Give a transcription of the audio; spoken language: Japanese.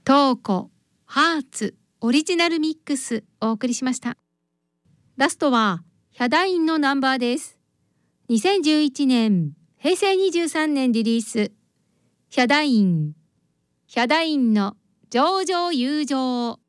トーコハーツオリジナルミックスお送りしました。ラストはヒャダインのナンバーです。2011年平成23年リリース、ヒャダインの上々友情。